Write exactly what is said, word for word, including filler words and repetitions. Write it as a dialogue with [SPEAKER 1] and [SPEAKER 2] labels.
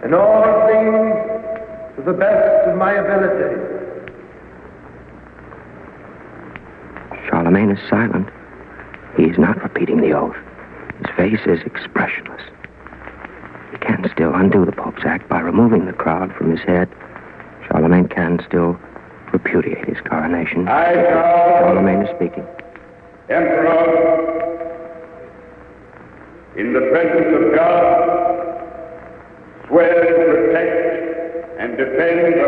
[SPEAKER 1] in all things to the best of my ability.
[SPEAKER 2] Charlemagne is silent. He is not repeating the oath. His face is expressionless. He can still undo the Pope's act by removing the crown from his head. Charlemagne can still repudiate his coronation.
[SPEAKER 1] I,
[SPEAKER 2] Charlemagne is speaking.
[SPEAKER 1] Emperor, in the presence of God, swear to protect and defend